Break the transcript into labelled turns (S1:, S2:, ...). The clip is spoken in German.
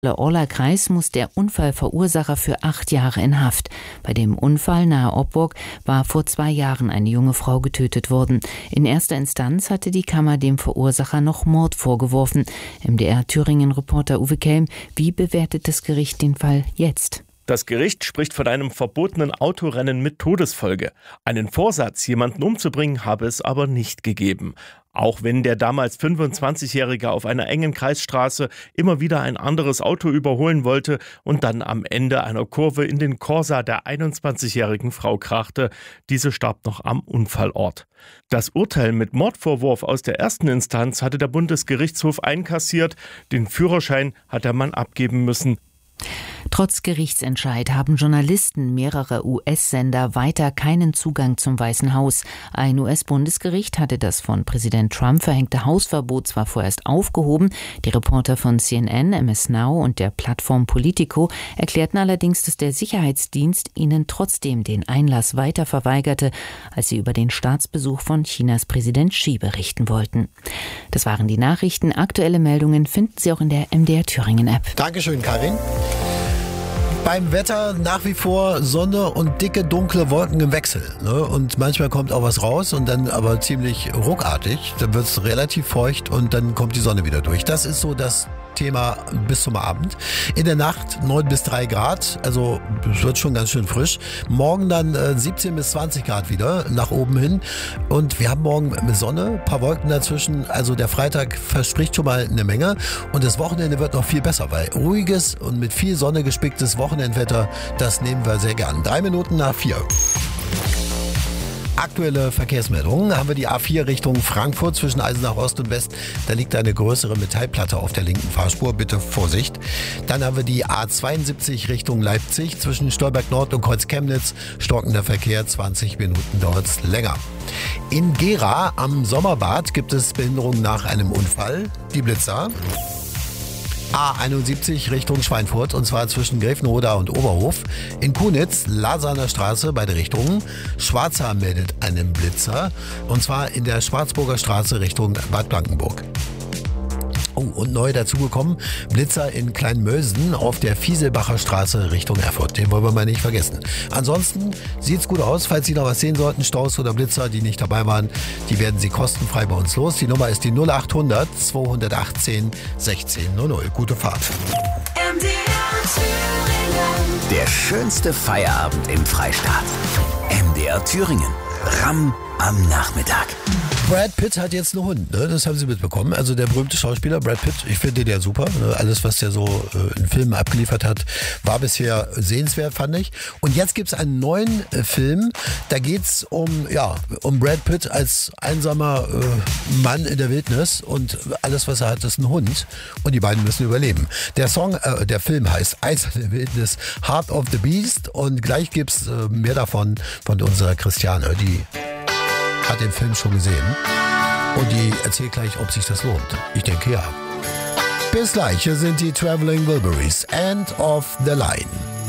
S1: Orla-Kreis muss der Unfallverursacher für 8 Jahre in Haft. Bei dem Unfall nahe Opburg war vor 2 Jahren eine junge Frau getötet worden. In erster Instanz hatte die Kammer dem Verursacher noch Mord vorgeworfen. MDR-Thüringen-Reporter Uwe Kelm, wie bewertet das Gericht den Fall jetzt?
S2: Das Gericht spricht von einem verbotenen Autorennen mit Todesfolge. Einen Vorsatz, jemanden umzubringen, habe es aber nicht gegeben. Auch wenn der damals 25-Jährige auf einer engen Kreisstraße immer wieder ein anderes Auto überholen wollte und dann am Ende einer Kurve in den Corsa der 21-jährigen Frau krachte. Diese starb noch am Unfallort. Das Urteil mit Mordvorwurf aus der ersten Instanz hatte der Bundesgerichtshof einkassiert. Den Führerschein hat der Mann abgeben müssen.
S1: Trotz Gerichtsentscheid haben Journalisten mehrerer US-Sender weiter keinen Zugang zum Weißen Haus. Ein US-Bundesgericht hatte das von Präsident Trump verhängte Hausverbot zwar vorerst aufgehoben, die Reporter von CNN, MS Now und der Plattform Politico erklärten allerdings, dass der Sicherheitsdienst ihnen trotzdem den Einlass weiter verweigerte, als sie über den Staatsbesuch von Chinas Präsident Xi berichten wollten. Das waren die Nachrichten. Aktuelle Meldungen finden Sie auch in der MDR Thüringen App.
S3: Dankeschön, Karin. Beim Wetter nach wie vor Sonne und dicke, dunkle Wolken im Wechsel. Ne? Und manchmal kommt auch was raus und dann aber ziemlich ruckartig. Dann wird es relativ feucht und dann kommt die Sonne wieder durch. Das ist so das Thema bis zum Abend. In der Nacht 9 bis 3 Grad, also es wird schon ganz schön frisch. Morgen dann 17 bis 20 Grad wieder nach oben hin. Und wir haben morgen Sonne, ein paar Wolken dazwischen. Also der Freitag verspricht schon mal eine Menge. Und das Wochenende wird noch viel besser, weil ruhiges und mit viel Sonne gespicktes Wochenendwetter, das nehmen wir sehr gern. 3 Minuten nach 4. Aktuelle Verkehrsmeldungen haben wir die A4 Richtung Frankfurt zwischen Eisenach Ost und West. Da liegt eine größere Metallplatte auf der linken Fahrspur. Bitte Vorsicht. Dann haben wir die A72 Richtung Leipzig zwischen Stolberg Nord und Kreuz Chemnitz. Stockender Verkehr, 20 Minuten dauert es länger. In Gera am Sommerbad gibt es Behinderungen nach einem Unfall. Die Blitzer. A71 Richtung Schweinfurt und zwar zwischen Gräfenroda und Oberhof. In Kunitz, Lasaner Straße, beide Richtungen. Schwarzhaar meldet einen Blitzer und zwar in der Schwarzburger Straße Richtung Bad Blankenburg. Oh, und neu dazugekommen, Blitzer in Kleinmölsen auf der Fieselbacher Straße Richtung Erfurt. Den wollen wir mal nicht vergessen. Ansonsten sieht's gut aus. Falls Sie noch was sehen sollten, Staus oder Blitzer, die nicht dabei waren, die werden Sie kostenfrei bei uns los. Die Nummer ist die 0800 218 1600. Gute Fahrt.
S4: Der schönste Feierabend im Freistaat. MDR Thüringen. Ramm am Nachmittag.
S3: Brad Pitt hat jetzt einen Hund, ne? Das haben Sie mitbekommen. Also der berühmte Schauspieler Brad Pitt, ich finde den ja super. Ne? Alles, was der so in Filmen abgeliefert hat, war bisher sehenswert, fand ich. Und jetzt gibt's einen neuen Film, da geht's um Brad Pitt als einsamer Mann in der Wildnis und alles, was er hat, ist ein Hund. Und die beiden müssen überleben. Der Film heißt Eis in der Wildnis, Heart of the Beast und gleich gibt's mehr davon von unserer Christiane, die hat den Film schon gesehen und die erzählt gleich, ob sich das lohnt. Ich denke ja. Bis gleich, hier sind die Traveling Wilburys, End of the Line.